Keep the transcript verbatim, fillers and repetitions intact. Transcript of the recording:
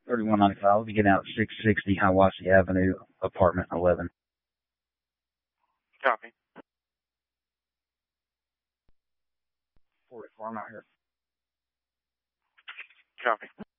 thirty-one ninety-five. We'll be getting out at six sixty Hiawassee Avenue, apartment eleven. Copy. forty-four, I'm out here. Copy.